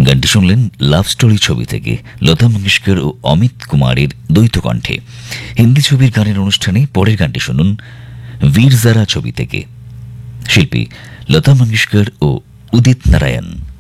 গানটি শুনলেন love story ছবি থেকে লতা মঙ্গেশকর ও অমিত কুমারের দ্বৈত কণ্ঠে। হিন্দি ছবির গানের অনুষ্ঠানে পরের গানটি শুনুন বীর জারা ছবি থেকে, শিল্পী লতা মঙ্গেশকর ও উদিত নারায়ণ।